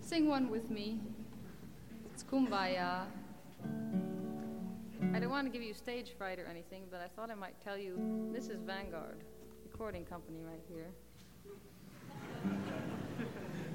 Sing one with me. It's Kumbaya. I don't want to give you stage fright or anything, but I thought I might tell you this is Vanguard, recording company right here.